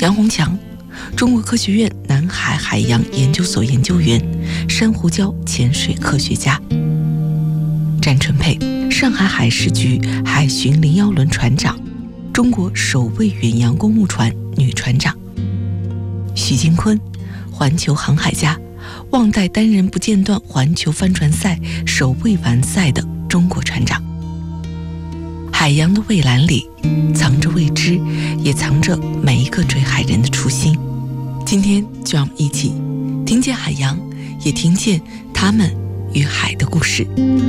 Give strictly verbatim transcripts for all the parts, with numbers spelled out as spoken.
杨洪强，中国科学院南海海洋研究所研究员，珊瑚礁潜水科学家；詹春佩，上海海事局海巡零幺轮船长，中国首位远洋公务船女船长；许金坤，环球航海家，忘带单人不间断环球帆船赛首位完赛的中国船长。海洋的蔚蓝里藏着未知，也藏着每一个追海人的初心。今天就让我们一起听见海洋，也听见他们与海的故事。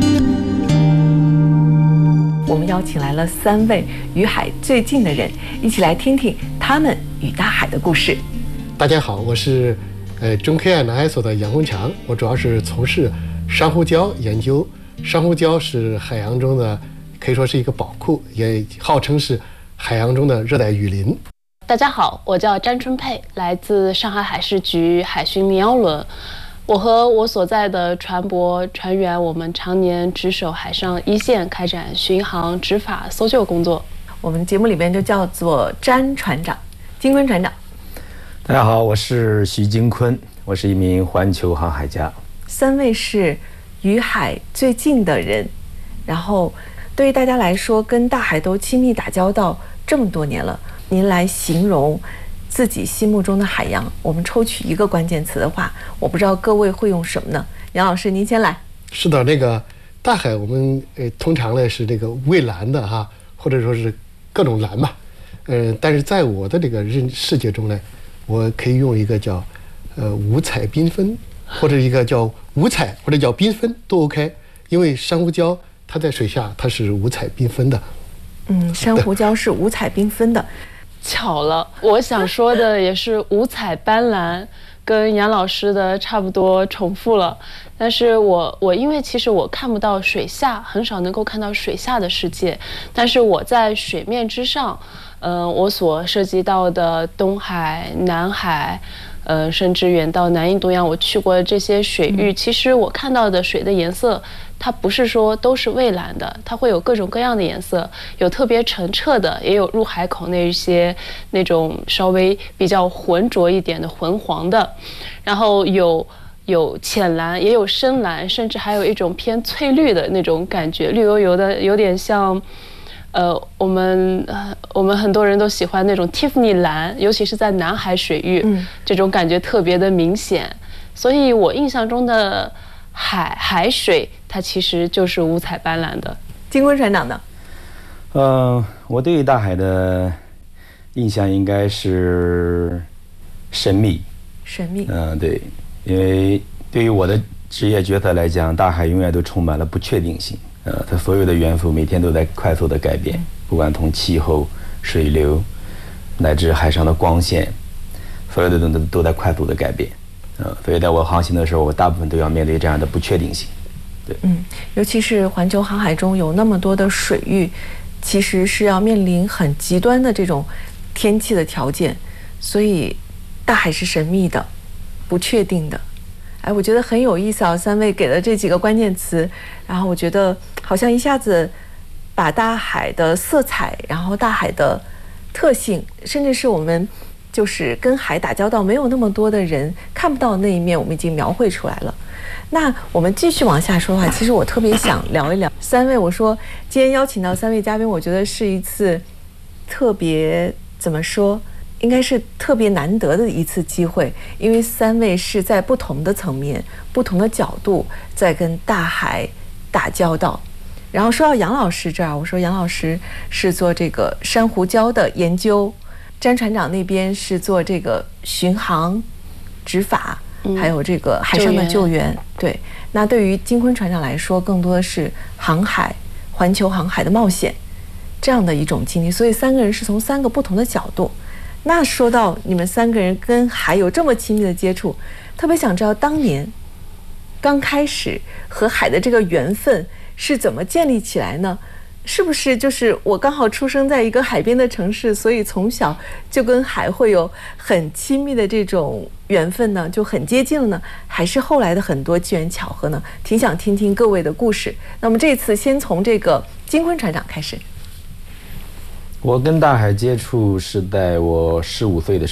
我们邀请来了三位与海最近的人，一起来听听他们与大海的故事。 大家好，我是呃中科院南海所的杨洪强，我主要是从事珊瑚礁研究。珊瑚礁是海洋中的可以说是一个宝库，也号称是海洋中的热带雨林。 大家好，我叫詹春佩，来自上海海事局海巡零幺轮。我和我所在的船舶船员，我们常年值守海上一线，开展巡航、执法、搜救工作。 我们节目里面就叫做詹船长、金坤船长。 大家好，我是徐金坤，我是一名环球航海家。 三位是与海最近的人，然后对于大家来说，跟大海都亲密打交道这么多年了，您来形容自己心目中的海洋，我们抽取一个关键词的话，我不知道各位会用什么呢？杨老师，您先来。 是的，那个大海，我们呃通常呢是这个蔚蓝的哈，或者说是各种蓝嘛，呃，但是在我的这个认世界中呢，我可以用一个叫呃五彩缤纷，或者一个叫五彩或者叫缤纷都 OK， 因为珊瑚礁它在水下它是五彩缤纷的。 嗯，珊瑚礁是五彩缤纷的。 巧了，我想说的也是五彩斑斓，跟杨老师的差不多重复了。但是我我因为其实我看不到水下，很少能够看到水下的世界，但是我在水面之上，嗯、呃，我所涉及到的东海、南海。呃，甚至远到南印度洋，我去过这些水域，其实我看到的水的颜色，它不是说都是蔚蓝的，它会有各种各样的颜色，有特别澄澈的，也有入海口那一些那种稍微比较浑浊一点的浑黄的，然后有有浅蓝，也有深蓝，甚至还有一种偏翠绿的那种感觉，绿油油的，有点像。呃，我们呃，我们很多人都喜欢那种 Tiffany 蓝，尤其是在南海水域，嗯，这种感觉特别的明显。所以我印象中的海海水，它其实就是五彩斑斓的。 金坤船长呢？ 呃，我对于大海的印象应该是神秘。 神秘。嗯、 呃，对，因为对于我的职业角色来讲，大海永远都充满了不确定性。呃，它所有的元素每天都在快速的改变，不管从气候、水流，乃至海上的光线，所有的都都在快速的改变。呃，所以在我航行的时候，我大部分都要面对这样的不确定性。对， 嗯，尤其是环球航海中有那么多的水域，其实是要面临很极端的这种天气的条件，所以大海是神秘的、不确定的。哎，我觉得很有意思啊！三位给了这几个关键词，然后我觉得好像一下子把大海的色彩，然后大海的特性，甚至是我们就是跟海打交道没有那么多的人看不到的那一面，我们已经描绘出来了。那我们继续往下说的话，其实我特别想聊一聊三位。我说今天邀请到三位嘉宾，我觉得是一次特别怎么说？应该是特别难得的一次机会，因为三位是在不同的层面、不同的角度在跟大海打交道。然后说到杨老师这儿，我说杨老师是做这个珊瑚礁的研究，詹船长那边是做这个巡航、执法，嗯、还有这个海上的救援。对，那对于金坤船长来说，更多的是航海、环球航海的冒险这样的一种经历。所以三个人是从三个不同的角度。那说到你们三个人跟海有这么亲密的接触，特别想知道当年刚开始和海的这个缘分是怎么建立起来呢？是不是就是我刚好出生在一个海边的城市，所以从小就跟海会有很亲密的这种缘分呢，就很接近了呢？还是后来的很多机缘巧合呢？挺想听听各位的故事。那么这次先从这个金坤船长开始。 我跟大海接触是在我十五岁的时候。